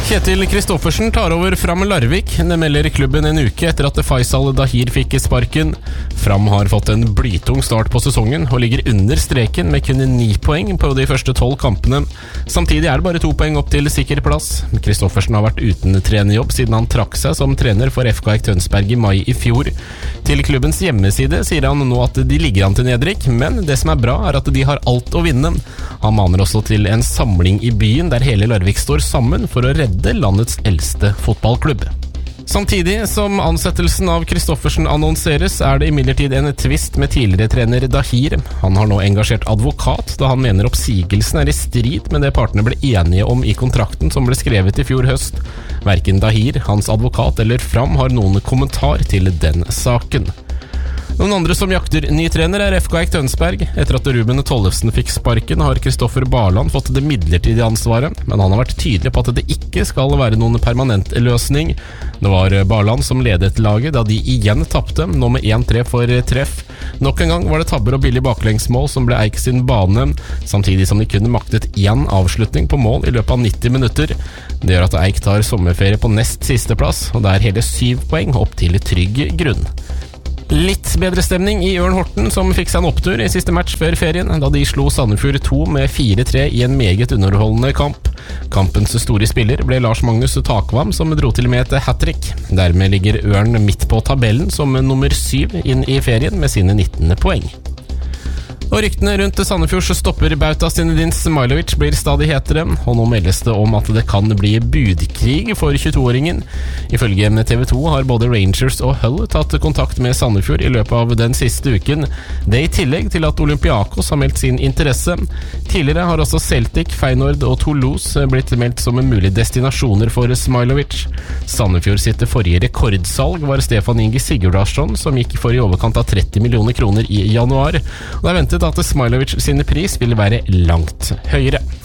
Kjetil Kristoffersen tar over Fram Larvik. Det melder klubben en uke etter at Faisal Dahir fikk sparken. Fram har fått en blytung start på sesongen og ligger under streken med kun 9 poeng på de første 12 kampene. Samtidig det bare 2 poeng opp til sikker plass. Kristoffersen har vært uten trenerjobb siden han trakk seg som trener for FK Eik Tønsberg i mai i fjor. Til klubbens hjemmeside sier han nå at de ligger an til nedrykk, men det som bra at de har alt å vinne. Han maner også til en samling i byen der hele Larvik står sammen for å redde landets eldste fotballklubb. Samtidig som ansettelsen av Kristoffersen annonseres, det imidlertid en tvist med tidligere trener Dahir. Han har nå engasjert advokat, da han mener oppsigelsen i strid med det partene ble enige om i kontrakten som ble skrevet i fjor høst. Hverken Dahir, hans advokat eller Fram har noen kommentar til den saken. Noen andre som jakter ny trener FK Eik Tønsberg. Etter at Ruben Tollefsen fikk sparken, har Kristoffer Barland fått det midlertidige ansvaret, men han har vært tydelig på at det ikke skal være noen permanent løsning. Det var Barland som ledet laget da de igjen tappte, nå med 1-3 for treff. Nok en gang var det tabber og billig baklengsmål som ble Eik sin bane, samtidig som de kunne maktet 1 avslutning på mål i løpet av 90 minutter. Det gjør at Eik tar sommerferie på nest siste plass, og det hele 7 poeng opp til trygg grunn. Litt bedre stemning i Ørn Horten, som fikk seg en opptur i siste match før ferien, da de slo Sandefjord 2 med 4-3 i en meget underholdende kamp. Kampens store spiller ble Lars Magnus Takvam, som dro til med et hat-trick. Dermed ligger Ørn midt på tabellen som nummer 7 inn i ferien med sine 19 poeng. Og ryktene rundt Sandefjords stopper Bauta Zinedine Smailovic blir stadig hetere, og nå meldes det om at det kan bli budkrig for 22-åringen. Ifølge TV 2 har både Rangers og Hull tatt kontakt med Sandefjord i løpet av den siste uken. Det i tillegg til at Olympiakos har meldt sin interesse. Tidligere har også Celtic, Feyenoord og Toulouse blitt meldt som en mulig destinasjoner for Smailovic. Sandefjord sitt forrige rekordsalg var Stefan Inge Sigurdarsson, som gikk for i overkant av 30 millioner kroner i januar. Og det ventet at Smailovic sine pris ville være langt høyere.